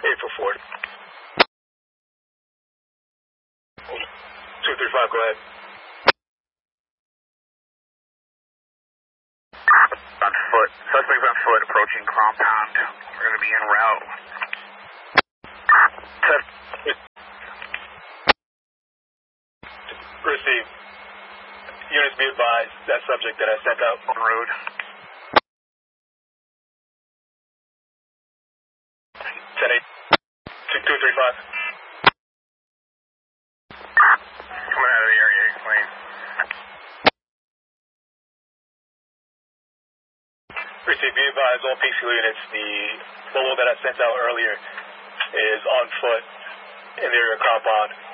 April 40. 235, go ahead. On foot. Suspect on foot approaching compound. We're going to be en route. Receive. Units be advised, that subject that I sent out On road. 10-8. 235. Coming out of the area, explain. Receive, be advised, all PCL units, the photo that I sent out earlier is on foot in the area compound.